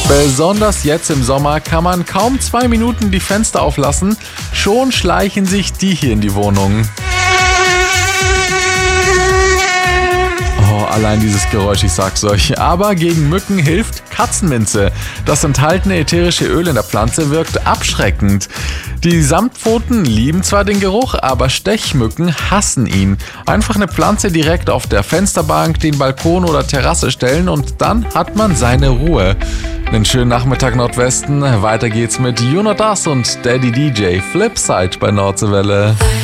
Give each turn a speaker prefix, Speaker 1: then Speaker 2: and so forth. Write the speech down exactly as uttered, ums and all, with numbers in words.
Speaker 1: Besonders jetzt im Sommer kann man kaum zwei Minuten die Fenster auflassen, schon schleichen sich die hier in die Wohnung. Oh, allein dieses Geräusch, ich sag's euch. Aber gegen Mücken hilft Katzenminze. Das enthaltene ätherische Öl in der Pflanze wirkt abschreckend. Die Samtpfoten lieben zwar den Geruch, aber Stechmücken hassen ihn. Einfach eine Pflanze direkt auf der Fensterbank, den Balkon oder Terrasse stellen und dann hat man seine Ruhe. Einen schönen Nachmittag Nordwesten. Weiter geht's mit You Not Us und Daddy D J Flipside bei Nordseewelle.